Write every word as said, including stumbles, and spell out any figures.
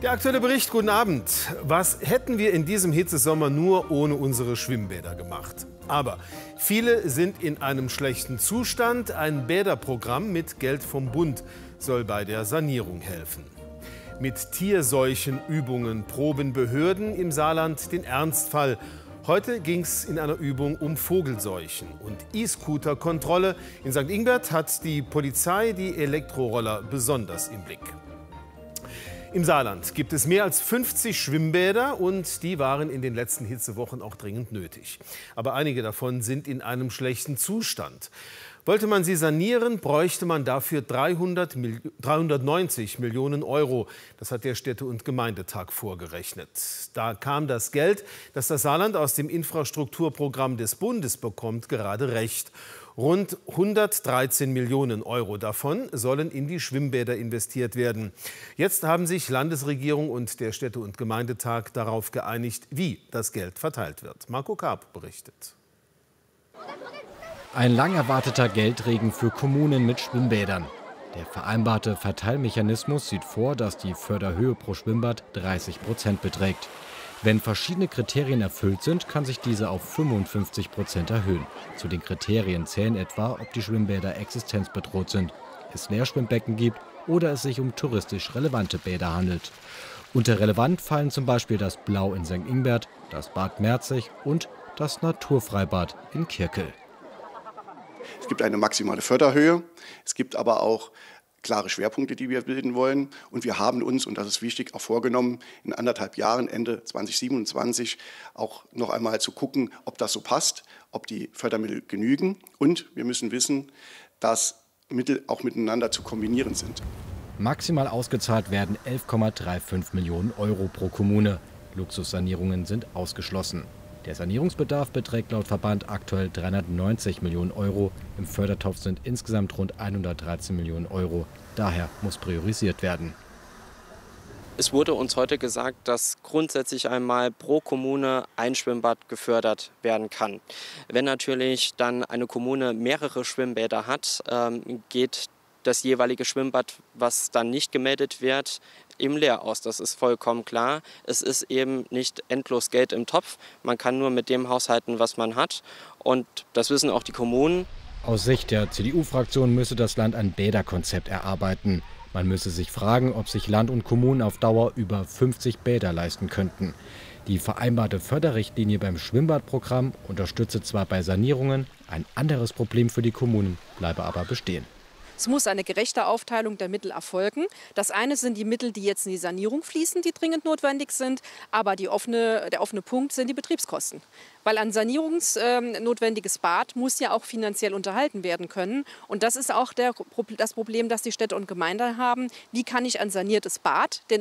Der aktuelle Bericht, guten Abend. Was hätten wir in diesem Hitzesommer nur ohne unsere Schwimmbäder gemacht? Aber viele sind in einem schlechten Zustand. Ein Bäderprogramm mit Geld vom Bund soll bei der Sanierung helfen. Mit Tierseuchenübungen proben Behörden im Saarland den Ernstfall. Heute ging es in einer Übung um Vogelseuchen und E-Scooter-Kontrolle. In Sankt Ingbert hat die Polizei die Elektroroller besonders im Blick. Im Saarland gibt es mehr als fünfzig Schwimmbäder und die waren in den letzten Hitzewochen auch dringend nötig. Aber einige davon sind in einem schlechten Zustand. Wollte man sie sanieren, bräuchte man dafür dreihundertneunzig Millionen Euro. Das hat der Städte- und Gemeindetag vorgerechnet. Da kam das Geld, das das Saarland aus dem Infrastrukturprogramm des Bundes bekommt, gerade recht. Rund hundertdreizehn Millionen Euro davon sollen in die Schwimmbäder investiert werden. Jetzt haben sich Landesregierung und der Städte- und Gemeindetag darauf geeinigt, wie das Geld verteilt wird. Marco Karp berichtet. Ein lang erwarteter Geldregen für Kommunen mit Schwimmbädern. Der vereinbarte Verteilmechanismus sieht vor, dass die Förderhöhe pro Schwimmbad dreißig Prozent beträgt. Wenn verschiedene Kriterien erfüllt sind, kann sich diese auf fünfundfünfzig Prozent erhöhen. Zu den Kriterien zählen etwa, ob die Schwimmbäder existenzbedroht sind, es Leerschwimmbecken gibt oder es sich um touristisch relevante Bäder handelt. Unter relevant fallen zum Beispiel das Blau in Sankt Ingbert, das Bad Merzig und das Naturfreibad in Kirkel. Es gibt eine maximale Förderhöhe, es gibt aber auch klare Schwerpunkte, die wir bilden wollen. Und wir haben uns, und das ist wichtig, auch vorgenommen, in anderthalb Jahren, Ende zweitausendsiebenundzwanzig, auch noch einmal zu gucken, ob das so passt, ob die Fördermittel genügen. Und wir müssen wissen, dass Mittel auch miteinander zu kombinieren sind. Maximal ausgezahlt werden elf Komma fünfunddreißig Millionen Euro pro Kommune. Luxussanierungen sind ausgeschlossen. Der Sanierungsbedarf beträgt laut Verband aktuell dreihundertneunzig Millionen Euro. Im Fördertopf sind insgesamt rund hundertdreizehn Millionen Euro. Daher muss priorisiert werden. Es wurde uns heute gesagt, dass grundsätzlich einmal pro Kommune ein Schwimmbad gefördert werden kann. Wenn natürlich dann eine Kommune mehrere Schwimmbäder hat, geht das jeweilige Schwimmbad, was dann nicht gemeldet wird, eben leer aus. Das ist vollkommen klar. Es ist eben nicht endlos Geld im Topf. Man kann nur mit dem haushalten, was man hat. Und das wissen auch die Kommunen. Aus Sicht der C D U-Fraktion müsse das Land ein Bäderkonzept erarbeiten. Man müsse sich fragen, ob sich Land und Kommunen auf Dauer über fünfzig Bäder leisten könnten. Die vereinbarte Förderrichtlinie beim Schwimmbadprogramm unterstütze zwar bei Sanierungen, ein anderes Problem für die Kommunen bleibe aber bestehen. Es muss eine gerechte Aufteilung der Mittel erfolgen. Das eine sind die Mittel, die jetzt in die Sanierung fließen, die dringend notwendig sind. Aber die offene, der offene Punkt sind die Betriebskosten. Weil ein sanierungsnotwendiges Bad muss ja auch finanziell unterhalten werden können. Und das ist auch der, das Problem, das die Städte und Gemeinden haben. Wie kann ich ein saniertes Bad, denn